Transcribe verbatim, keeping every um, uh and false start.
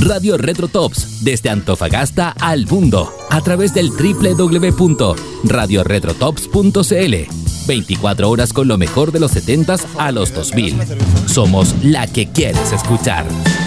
Radio Retro Tops, desde Antofagasta al mundo, a través del doble u doble u doble u punto radio retro tops punto c l. veinticuatro horas con lo mejor de los setentas a los dos mil. Somos la que quieres escuchar.